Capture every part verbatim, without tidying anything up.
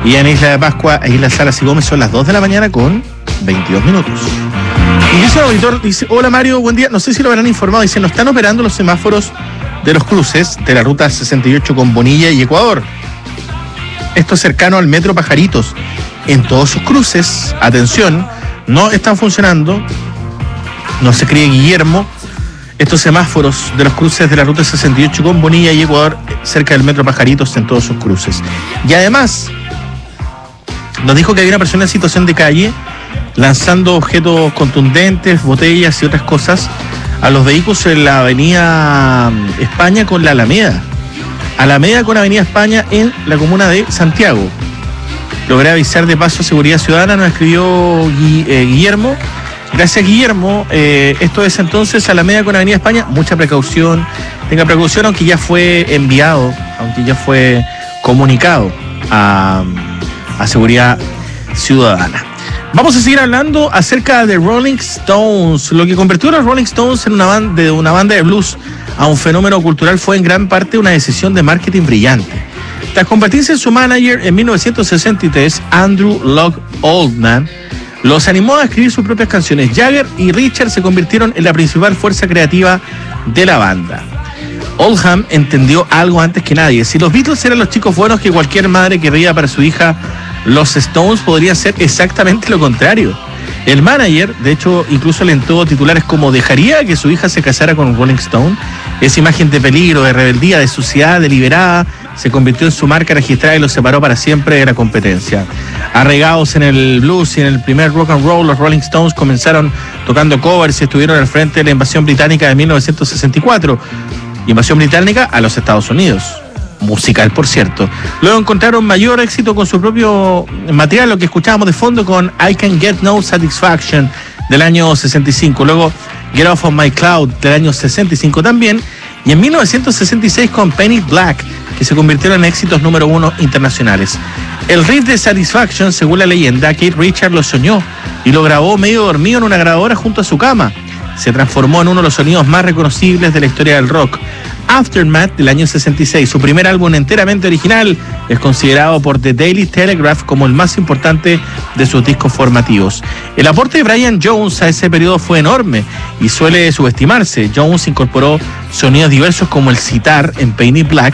Y en Isla de Pascua, Isla Salas y Gómez son las dos de la mañana con veintidós minutos. Y dice un auditor, dice, hola Mario, buen día. No sé si lo habrán informado, dice, no están operando los semáforos de los cruces de la ruta sesenta y ocho con Bonilla y Ecuador. Esto es cercano al metro Pajaritos. En todos sus cruces, atención, no están funcionando. No se cree Guillermo. Estos semáforos de los cruces de la ruta sesenta y ocho con Bonilla y Ecuador cerca del metro Pajaritos en todos sus cruces. Y además, nos dijo que había una persona en situación de calle lanzando objetos contundentes, botellas y otras cosas a los vehículos en la avenida España con la Alameda. Alameda con Avenida España en la comuna de Santiago. Logré avisar de paso a Seguridad Ciudadana, nos escribió Gui- eh, Guillermo. Gracias, Guillermo. Eh, esto es entonces Alameda con Avenida España. Mucha precaución. Tenga precaución, aunque ya fue enviado, aunque ya fue comunicado a, a Seguridad Ciudadana. Vamos a seguir hablando acerca de Rolling Stones. Lo que convirtió a los Rolling Stones en una banda, de una banda de blues a un fenómeno cultural fue en gran parte una decisión de marketing brillante. Tras convertirse en su manager en mil novecientos sesenta y tres, Andrew Loog Oldham los animó a escribir sus propias canciones. Jagger y Richard se convirtieron en la principal fuerza creativa de la banda. Oldham entendió algo antes que nadie. Si los Beatles eran los chicos buenos que cualquier madre querría para su hija, los Stones podrían ser exactamente lo contrario. El manager, de hecho, incluso alentó titulares como ¿dejaría que su hija se casara con un Rolling Stone? Esa imagen de peligro, de rebeldía, de suciedad deliberada se convirtió en su marca registrada y los separó para siempre de la competencia. Arraigados en el blues y en el primer rock and roll, los Rolling Stones comenzaron tocando covers y estuvieron al frente de la invasión británica de mil novecientos sesenta y cuatro. Invasión británica a los Estados Unidos. Musical, por cierto. Luego encontraron mayor éxito con su propio material, lo que escuchábamos de fondo con I Can Get No Satisfaction del año sesenta y cinco. Luego Get Off of My Cloud del año sesenta y cinco también. Y en mil novecientos sesenta y seis con Penny Black, que se convirtieron en éxitos número uno internacionales. El riff de Satisfaction, según la leyenda, Keith Richards lo soñó y lo grabó medio dormido en una grabadora junto a su cama. Se transformó en uno de los sonidos más reconocibles de la historia del rock. Aftermath del año sesenta y seis, su primer álbum enteramente original, es considerado por The Daily Telegraph como el más importante de sus discos formativos. El aporte de Brian Jones a ese periodo fue enorme y suele subestimarse. Jones incorporó sonidos diversos como el sitar en Penny Black,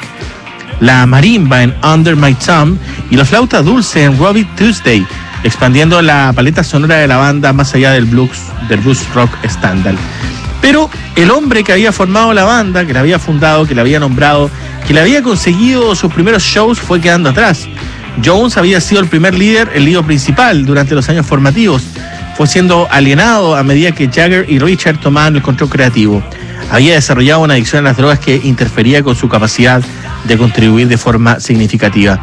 la marimba en Under My Thumb y la flauta dulce en Ruby Tuesday, expandiendo la paleta sonora de la banda más allá del blues, del blues rock estándar. Pero el hombre que había formado la banda, que la había fundado, que la había nombrado, que le había conseguido sus primeros shows, fue quedando atrás. Jones había sido el primer líder, el líder principal durante los años formativos. Fue siendo alienado a medida que Jagger y Richard tomaban el control creativo. Había desarrollado una adicción a las drogas que interfería con su capacidad de contribuir de forma significativa.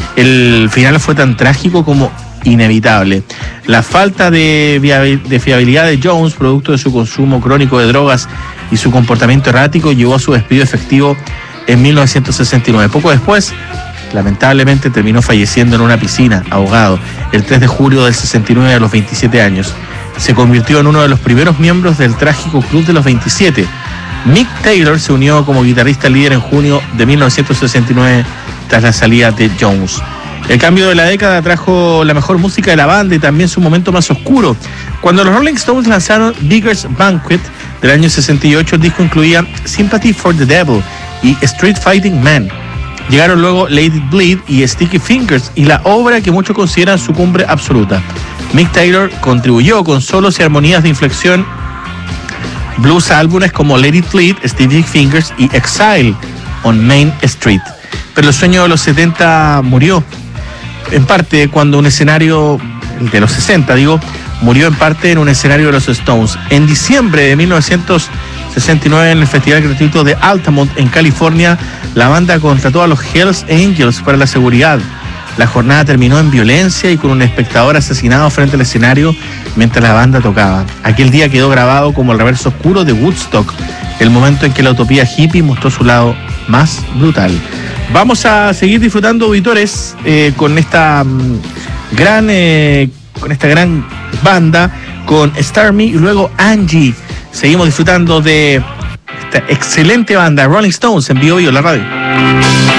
El final fue tan trágico como inevitable. La falta de, viabil- de fiabilidad de Jones, producto de su consumo crónico de drogas y su comportamiento errático, llevó a su despido efectivo en mil novecientos sesenta y nueve. Poco después, lamentablemente, terminó falleciendo en una piscina, ahogado, el tres de julio del sesenta y nueve a los veintisiete años. Se convirtió en uno de los primeros miembros del trágico Club de los veintisiete. Mick Taylor se unió como guitarrista líder en junio de mil novecientos sesenta y nueve tras la salida de Jones. El cambio de la década trajo la mejor música de la banda y también su momento más oscuro. Cuando los Rolling Stones lanzaron Beggars Banquet del año sesenta y ocho, el disco incluía Sympathy for the Devil y Street Fighting Man. Llegaron luego Let It Bleed y Sticky Fingers y la obra que muchos consideran su cumbre absoluta. Mick Taylor contribuyó con solos y armonías de inflexión blues a álbumes como Let It Bleed, Sticky Fingers y Exile on Main Street. Pero el sueño de los setenta murió. En parte cuando un escenario de los sesenta, digo, murió en parte en un escenario de los Stones. En diciembre de mil novecientos sesenta y nueve, en el Festival Gratuito de Altamont, en California, la banda contrató a los Hells Angels para la seguridad. La jornada terminó en violencia y con un espectador asesinado frente al escenario mientras la banda tocaba. Aquel día quedó grabado como el reverso oscuro de Woodstock, el momento en que la utopía hippie mostró su lado más brutal. Vamos a seguir disfrutando, auditores, eh, con esta um, gran eh, con esta gran banda, con Starmy y luego Angie. Seguimos disfrutando de esta excelente banda, Rolling Stones, en Bio Bio, la radio.